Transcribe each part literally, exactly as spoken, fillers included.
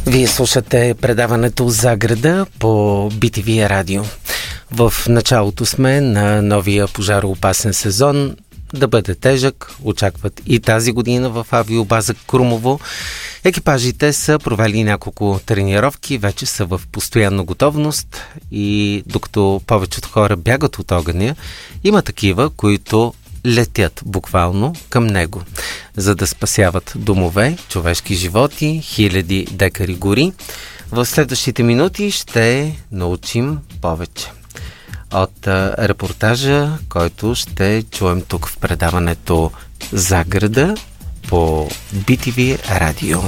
Вие слушате предаването Заграда по Би Ти Ви радио. В началото сме на новия пожароопасен сезон. Да бъде тежък, очакват и тази година в авиобаза Крумово. Екипажите са провели няколко тренировки, вече са в постоянна готовност и докато повечето хора бягат от огъня, има такива, които летят буквално към него, за да спасяват домове, човешки животи, хиляди декари гори. В следващите минути ще научим повече от репортажа, който ще чуем тук в предаването Заграда по Би Ти Ви радио.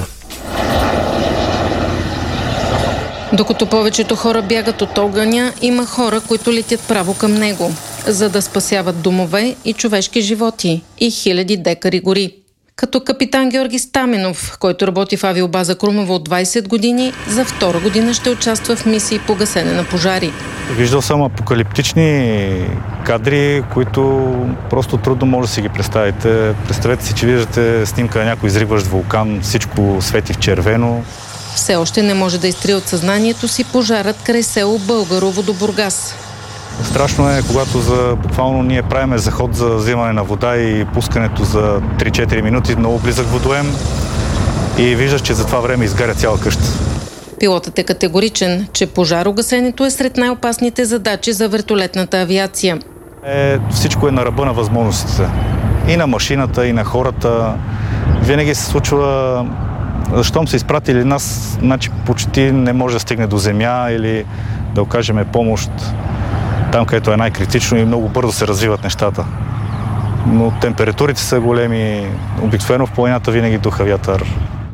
Докато повечето хора бягат от огъня, има хора, които летят право към него, за да спасяват домове и човешки животи и хиляди декари гори. Като капитан Георги Стаменов, който работи в авиобаза Крумово от двайсет години, за втора година ще участва в мисии по гасене на пожари. Виждал съм апокалиптични кадри, които просто трудно може да си ги представите. Представете си, че виждате снимка на някой изригващ вулкан, всичко свети в червено. Все още не може да изтрие от съзнанието си пожарът край село Българово до Бургас. Страшно е, когато за, буквално ние правиме заход за взимане на вода и пускането за три-четири минути, много близък водоем и виждаш, че за това време изгаря цяла къща. Пилотът е категоричен, че пожарогасенето е сред най-опасните задачи за вертолетната авиация. Е, всичко е на ръба на възможностите. И на машината, и на хората. Винаги се случва, щом са изпратили нас, значи почти не може да стигне до земя или да окажем помощ там, където е най-критично и много бързо се развиват нещата. Но температурите са големи, обикновено в планината винаги духа вятър.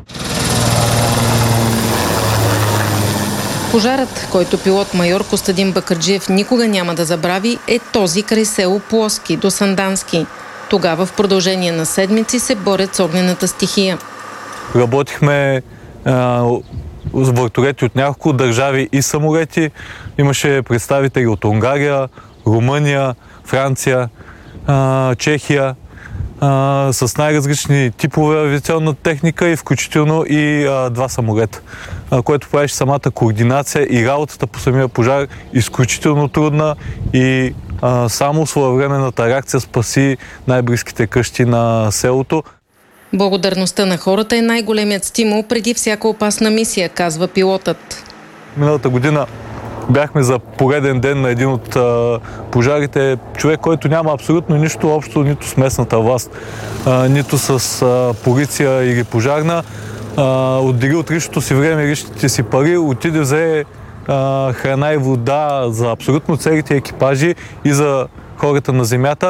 Пожарът, който пилот майор Костадин Бакърджиев никога няма да забрави, е този край село Плоски до Сандански. Тогава в продължение на седмици се борят с огнената стихия. Работихме а, с вертолети от няколко държави и самолети. Имаше представители от Унгария, Румъния, Франция, а, Чехия, а, с най-различни типове авиационна техника и включително и а, два самолета, а, което правеше самата координация и работата по самия пожар изключително трудна и а, само своевременната реакция спаси най-близките къщи на селото. Благодарността на хората е най-големият стимул преди всяка опасна мисия, казва пилотът. Миналата година бяхме за пореден ден на един от а, пожарите. Човек, който няма абсолютно нищо общо нито с местната власт, а, нито с а, полиция или пожарна. А, отдели от личното си време и личните си пари, отиде взе а, храна и вода за абсолютно целите екипажи и за хората на земята.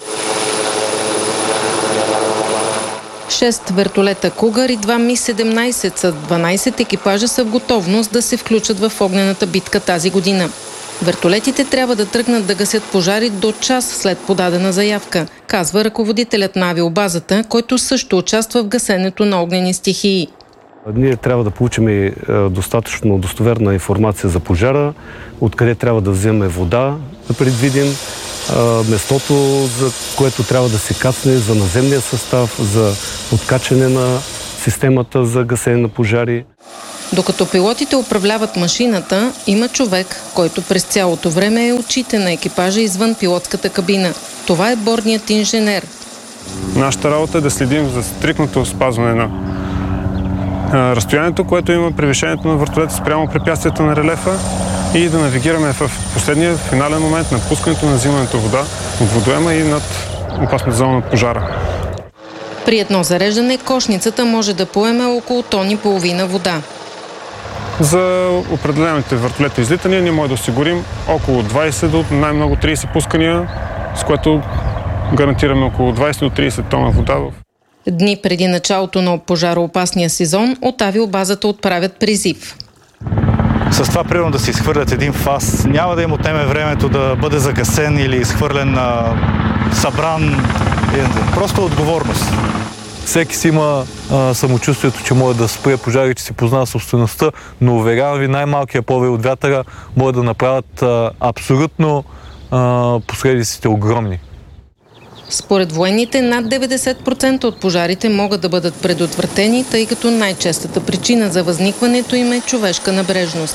Шест вертолета Кугър и два Ми седемнайсет с дванайсет екипажа са в готовност да се включат в огнената битка тази година. Вертолетите трябва да тръгнат да гасят пожари до час след подадена заявка, казва ръководителят на авиобазата, който също участва в гасенето на огнени стихии. Ние трябва да получим достатъчно достоверна информация за пожара, откъде трябва да вземем вода, да предвидим местото, за което трябва да се кацне, за наземния състав, за откачане на системата за гасене на пожари. Докато пилотите управляват машината, има човек, който през цялото време е очите на екипажа извън пилотската кабина. Това е бордният инженер. Нашата работа е да следим за стриктното спазване на разстоянието, което има превишението на вертолета спрямо препятствията на релефа и да навигираме в последния финален момент на пускането на взимането вода от водоема и над опасната зона на пожара. При едно зареждане кошницата може да поеме около тон и половина вода. За определените вертолетни излитания ние може да осигурим около двайсет до най-много трийсет пускания, с което гарантираме около двайсет до трийсет тона вода. Дни преди началото на пожароопасния сезон от авиобазата отправят призив. С това, примерно, да се изхвърлят един фас, няма да им отнеме времето да бъде загасен или изхвърлен, събран. Просто отговорност. Всеки си има а, самочувствието, че може да спре пожари, че си познава собствеността, но уверявам ви, най-малкият повей от вятъра може да направят а, абсолютно а, последиците огромни. Според военните, над деветдесет процента от пожарите могат да бъдат предотвратени, тъй като най-честата причина за възникването им е човешка небрежност.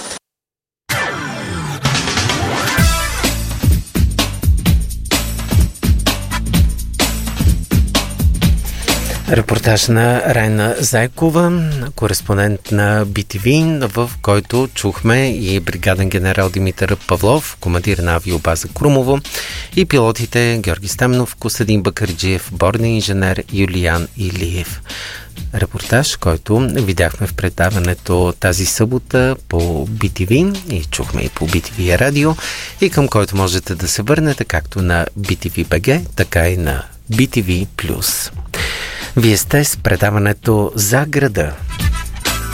Репортаж на Райна Зайкова, кореспондент на Би Ти Ви, в който чухме и бригаден генерал Димитър Павлов, командир на авиобаза Крумово, и пилотите Георги Стаменов, Костадин Бакърджиев, борден инженер Юлиян Илиев. Репортаж, който видяхме в предаването тази събота по Би Ти Ви и чухме и по Би Ти Ви радио, и към който можете да се върнете както на Би Ти Ви Би Джи, така и на Би Ти Ви плюс. Вие сте с предаването За града.